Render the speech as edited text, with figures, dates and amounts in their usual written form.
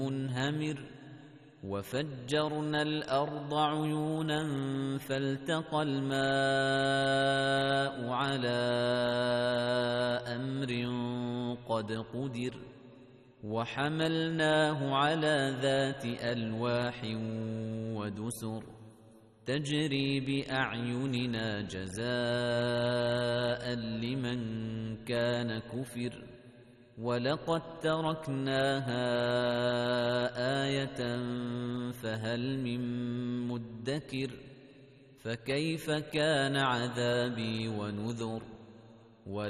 منهمر وفجرنا الأرض عيونا فالتقى الماء على أمر قد قدر وحملناه على ذات ألواح ودسر تجري بأعيننا جزاء لمن كان كفر ولقد تركناها آية فهل من مدكر فكيف كان عذابي ونذر